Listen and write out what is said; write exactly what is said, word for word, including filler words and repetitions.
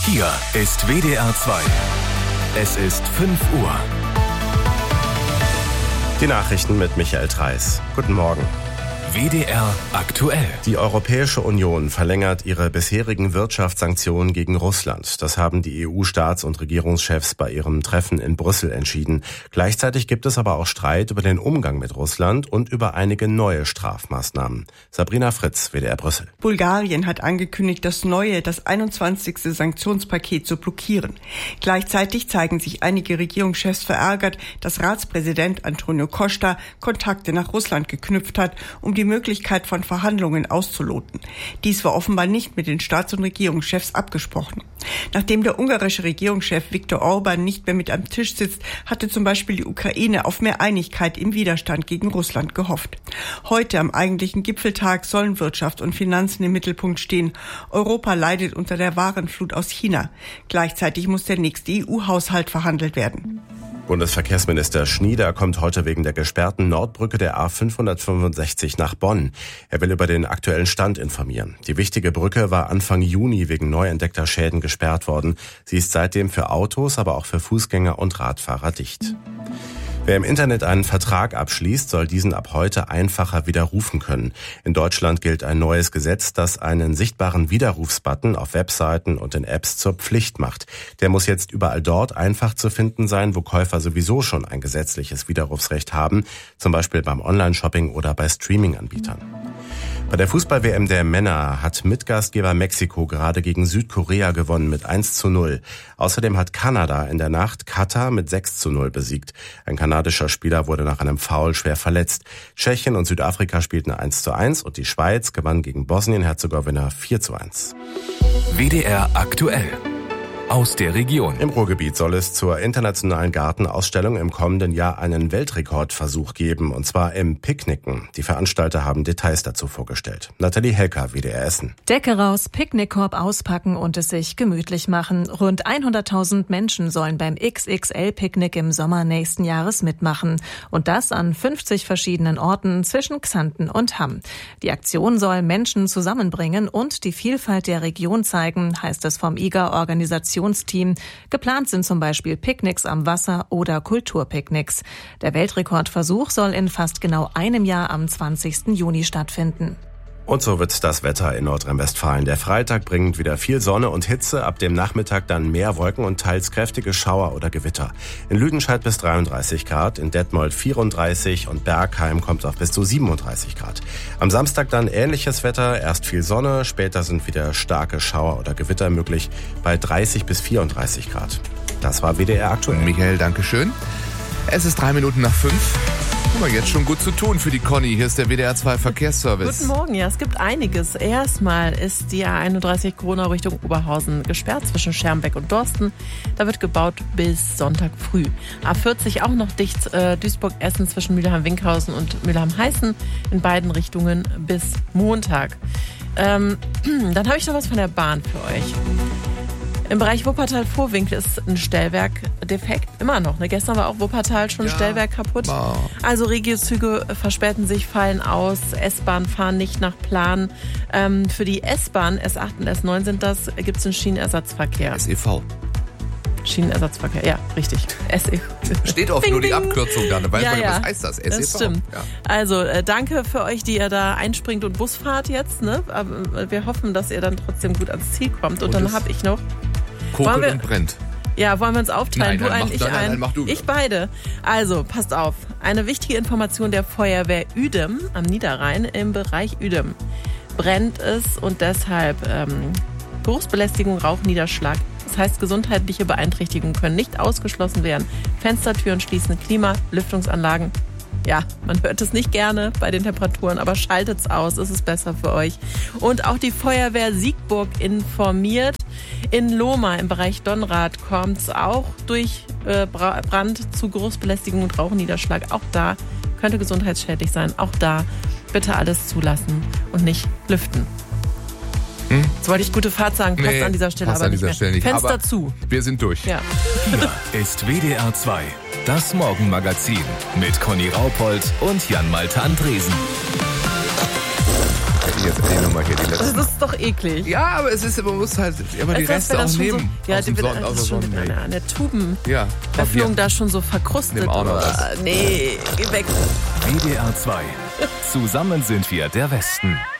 Hier ist W D R zwei. Es ist fünf Uhr. Die Nachrichten mit Michael Treiß. Guten Morgen. W D R aktuell. Die Europäische Union verlängert ihre bisherigen Wirtschaftssanktionen gegen Russland. Das haben die E U-Staats- und Regierungschefs bei ihrem Treffen in Brüssel entschieden. Gleichzeitig gibt es aber auch Streit über den Umgang mit Russland und über einige neue Strafmaßnahmen. Sabrina Fritz, W D R Brüssel. Bulgarien hat angekündigt, das neue, das einundzwanzigste Sanktionspaket zu blockieren. Gleichzeitig zeigen sich einige Regierungschefs verärgert, dass Ratspräsident Antonio Costa Kontakte nach Russland geknüpft hat, um die Möglichkeit von Verhandlungen auszuloten. Dies war offenbar nicht mit den Staats- und Regierungschefs abgesprochen. Nachdem der ungarische Regierungschef Viktor Orban nicht mehr mit am Tisch sitzt, hatte zum Beispiel die Ukraine auf mehr Einigkeit im Widerstand gegen Russland gehofft. Heute am eigentlichen Gipfeltag sollen Wirtschaft und Finanzen im Mittelpunkt stehen. Europa leidet unter der Warenflut aus China. Gleichzeitig muss der nächste E U-Haushalt verhandelt werden. Bundesverkehrsminister Schnieder kommt heute wegen der gesperrten Nordbrücke der A fünfhundertfünfundsechzig nach Bonn. Er will über den aktuellen Stand informieren. Die wichtige Brücke war Anfang Juni wegen neu entdeckter Schäden gesperrt worden. Sie ist seitdem für Autos, aber auch für Fußgänger und Radfahrer dicht. Wer im Internet einen Vertrag abschließt, soll diesen ab heute einfacher widerrufen können. In Deutschland gilt ein neues Gesetz, das einen sichtbaren Widerrufsbutton auf Webseiten und in Apps zur Pflicht macht. Der muss jetzt überall dort einfach zu finden sein, wo Käufer sowieso schon ein gesetzliches Widerrufsrecht haben, zum Beispiel beim Online-Shopping oder bei Streaming-Anbietern. Bei der Fußball-W M der Männer hat Mitgastgeber Mexiko gerade gegen Südkorea gewonnen mit eins zu null. Außerdem hat Kanada in der Nacht Katar mit sechs zu null besiegt. Ein kanadischer Spieler wurde nach einem Foul schwer verletzt. Tschechien und Südafrika spielten eins zu eins und die Schweiz gewann gegen Bosnien-Herzegowina vier zu eins. W D R aktuell. Aus der Region. Im Ruhrgebiet soll es zur internationalen Gartenausstellung im kommenden Jahr einen Weltrekordversuch geben, und zwar im Picknicken. Die Veranstalter haben Details dazu vorgestellt. Nathalie Helker, W D R Essen. Decke raus, Picknickkorb auspacken und es sich gemütlich machen. Rund hunderttausend Menschen sollen beim X X L-Picknick im Sommer nächsten Jahres mitmachen. Und das an fünfzig verschiedenen Orten zwischen Xanten und Hamm. Die Aktion soll Menschen zusammenbringen und die Vielfalt der Region zeigen, heißt es vom I G A-Organisation. Team. Geplant sind zum Beispiel Picknicks am Wasser oder Kulturpicknicks. Der Weltrekordversuch soll in fast genau einem Jahr am zwanzigsten Juni stattfinden. Und so wird das Wetter in Nordrhein-Westfalen. Der Freitag bringt wieder viel Sonne und Hitze, ab dem Nachmittag dann mehr Wolken und teils kräftige Schauer oder Gewitter. In Lüdenscheid bis dreiunddreißig Grad, in Detmold vierunddreißig und Bergheim kommt auf bis zu siebenunddreißig Grad. Am Samstag dann ähnliches Wetter, erst viel Sonne, später sind wieder starke Schauer oder Gewitter möglich bei dreißig bis vierunddreißig Grad. Das war W D R aktuell. Michael, danke schön. Es ist drei Minuten nach fünf. Guck mal, jetzt schon gut zu tun für die Conny. Hier ist der W D R zwei Verkehrsservice. Guten Morgen, ja, es gibt einiges. Erstmal ist die A einunddreißig Gronau Richtung Oberhausen gesperrt zwischen Schermbeck und Dorsten. Da wird gebaut bis Sonntag früh. A vierzig auch noch dicht, äh, Duisburg-Essen zwischen Mülheim-Winkhausen und Mülheim-Heißen in beiden Richtungen bis Montag. Ähm, dann habe ich noch was von der Bahn für euch. Im Bereich Wuppertal-Vorwinkel ist ein Stellwerk defekt, immer noch. Ne? Gestern war auch Wuppertal schon ein ja. Stellwerk kaputt. Wow. Also Regiozüge verspäten sich, fallen aus, S-Bahn fahren nicht nach Plan. Ähm, für die S-Bahn, S acht und S neun sind das, gibt es einen Schienenersatzverkehr. S E V. Schienenersatzverkehr, ja, richtig. S E V. Steht oft nur die Abkürzung da, da weiß ja, man, ja. was heißt das? S E V. Das stimmt. Ja. Also äh, danke für euch, die ihr da einspringt und Bus fahrt jetzt. Ne? Aber wir hoffen, dass ihr dann trotzdem gut ans Ziel kommt. Und, und dann habe ich noch... Kokelt und brennt. Ja, wollen wir uns aufteilen? Nein, du nein, ein, mach, ich nein, ein. Nein, mach du. Ich beide. Also, passt auf. Eine wichtige Information der Feuerwehr Uedem am Niederrhein im Bereich Uedem. Brennt es und deshalb ähm, Geruchsbelästigung, Rauchniederschlag. Das heißt, gesundheitliche Beeinträchtigungen können nicht ausgeschlossen werden. Fenstertüren schließen, Klima, Lüftungsanlagen. Ja, man hört es nicht gerne bei den Temperaturen, aber schaltet's aus, es ist besser für euch. Und auch die Feuerwehr Siegburg informiert. In Lohmar im Bereich Donnrath kommt es auch durch äh, Brand zu Geruchsbelästigung und Rauchniederschlag. Auch da könnte gesundheitsschädlich sein. Auch da bitte alles zulassen und nicht lüften. Hm? Jetzt wollte ich gute Fahrt sagen, passt nee, an dieser Stelle passt aber an nicht dieser mehr. Stelle nicht. Fenster aber zu. Wir sind durch. Ja. Hier ist W D R zwei, das Morgenmagazin mit Conny Raupold und Jan Malte Andresen. Hätte ich jetzt endlich nochmal immer hier die letzten. Das ist doch eklig. Ja, aber es ist, man muss halt immer die Weißt du, Reste wenn auch das schon nehmen. So, ja, aus die dem wird Son- aus das ist der schon Sonne. an der Tubenöffnung Ja, Papier. da schon so verkrustet. Nimm auch noch was. Oh, nee, geh weg. W D R zwei. Zusammen sind wir der Westen.